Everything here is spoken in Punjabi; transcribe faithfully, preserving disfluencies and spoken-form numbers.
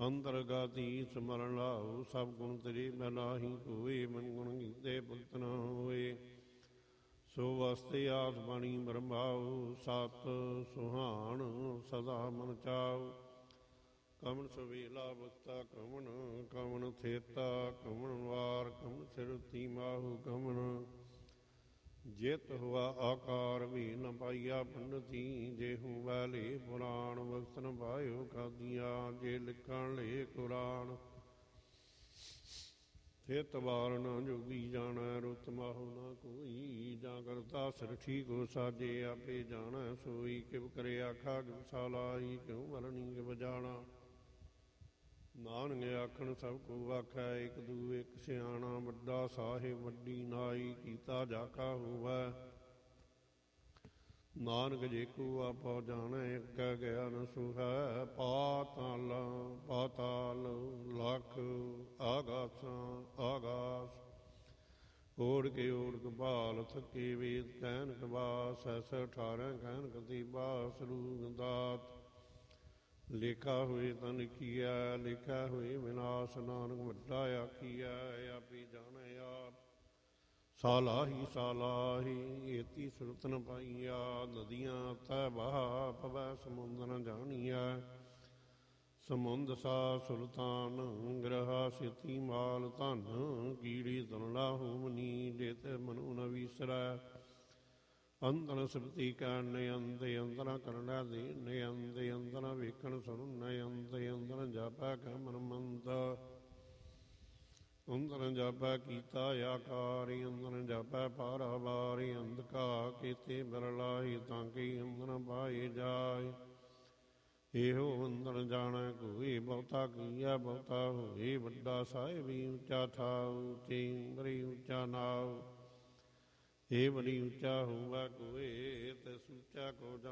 ਅੰਤਰਗਾਤੀ ਸਮਰਨ ਲਾਉ, ਸਭ ਗੁਣ ਤੇਰੇ ਮੈਂ ਨਾਹੀ ਕੋਏ। ਮਨ ਗੁਣ ਗੀਤੇ ਭਗਤ ਨਾ ਹੋਏ, ਸੋ ਵਸਤੇ ਆਸ ਬਾਣੀ ਬ੍ਰਹਮਾਉ। ਸਤ ਸੁਹਾਣ ਸਦਾ ਮਨ ਚਾਉ, ਕਮਨ ਸਵੇਲਾ ਬਖਤਾ ਕਮਨ। ਕਮਨ ਥੇਤਾ ਕਮਨ ਵਾਰ, ਕਮਨ ਸਿਰ ਤੀਮਾਹੂ ਕਮਨ। ਜਿਤ ਹੁਆ ਆਕਾਰ ਵੀ ਨ ਪਾਈਆ ਪੰਡਤੀ, ਜੇਹੂ ਵੈਲੇ ਪੁਰਾਣ ਵਕਤ ਨ ਪਾਇਓ ਖਾਦੀਆਂ। ਜੇ ਲਿਖਣ ਲੇ ਕੁਰਾਨ ਥਿਤ ਵਾਰ ਨ ਜੋਗੀ ਜਾਣੈ, ਰੁਤ ਮਾਹੂ ਨਾ ਕੋਈ। ਜਾਂ ਕਰਤਾ ਸਿਰ ਠੀਕ ਹੋ ਸਾਜੇ, ਆਪੇ ਜਾਣੈ ਸੋਈ। ਕਿਵ ਕਰੇ ਆਖਾ ਕਿਵ ਸਾਲਾਈ, ਕਿਉ ਮਰਨੀ ਕਿਵ ਜਾਣਾ। ਨਾਨਕ ਆਖਣ ਸਭ ਕੋ ਆਖੈ, ਇੱਕ ਦੂ ਇੱਕ ਸਿਆਣਾ। ਵੱਡਾ ਸਾਹਿਬ ਵੱਡੀ ਨਾਈ, ਕੀਤਾ ਜਾਕਾ ਹੋਵੈ। ਨਾਨਕ ਜੇ ਕੋ ਆਪੋ ਜਾਣੈ, ਇੱਕ ਗਿਆਨ ਸੁਹੈ। ਪਾਤਾਲ ਪਾਤਾਲ ਲੱਖ ਆਗਾਸਾਂ ਆਗਾਸ, ਓੜ ਕੇ ਓੜਕ ਭਾਲ ਥਕੇ ਵੇਦ ਕਹਿਨ ਕਬਾਸ। ਐਸ ਅਠਾਰਾਂ ਕਹਿਨ ਕਤੀਬਾਸ, ਰੂਗ ਦਾਤ ਲੇਖਾ ਹੋਏ ਤਾਂ ਲਿਖੀਐ। ਲਿਖਿਆ ਹੋਏ ਵਿਨਾਸ਼, ਨਾਨਕ ਵੱਡਾ ਆਖੀਐ। ਆਪੇ ਜਾਣੈ ਆਪ ਸਾਲਾਹੀ ਸਾਲਾਹੀ, ਏਤੀ ਸੁਰਤ ਨ ਪਾਈਆ। ਨਦੀਆਂ ਤੈ ਬਹਾ ਪਵੈ, ਸਮੁੰਦ ਨ ਜਾਣੀਐ। ਸਮੁੰਦ ਸਾ ਸੁਲਤਾਨ, ਗ੍ਰਹਾ ਸੇਤੀ ਮਾਲ ਧਨ। ਕੀੜੀ ਤਨ ਲਾਹੂ ਮਨੀ, ਜੇਤ ਮਨੁ ਨ ਵੀਸਰੈ। ਅੰਤਨ ਸੁਰਤੀ ਕਹਿਣ ਨਿਅੰਤ, ਅੰਤਨ ਕਰਨਾ ਦੇ ਨਿਅੰਤ। ਅੰਤਨ ਵੇਖਣ ਸੁਣ ਨਿਅੰਤ, ਅੰਤਨ ਜਾਪੈ ਕਹਿ ਮਨ ਮੰਤ। ਅੰਤਨ ਜਾਪੈ ਕੀਤਾ ਆਕਾਰ, ਅੰਤਨ ਜਾਪੈ ਪਾਰਾਵਾਰ। ਅੰਧਕਾ ਕੀਤੇ ਬਿਰਲਾਹੀ, ਤਾਂ ਕਿ ਅੰਤਨ ਪਾਏ ਜਾਏ। ਇਹੋ ਅੰਤਨ ਜਾਣੈ ਕੋਈ, ਬਹੁਤਾ ਕੀਆ ਬਹੁਤਾ ਹੋਏ। ਵੱਡਾ ਸਾਹਿਬੀ ਉੱਚਾ ਥਾਉ, ਉੱਚੀ ਉਮਰੀ ਉੱਚਾ ਨਾਉ। ਇਹ ਬੜੀ ਉੱਚਾ ਹੋਵੈ ਕੋਏ, ਤਿਸ ਉੱਚਾ ਕੋ ਜਾਣ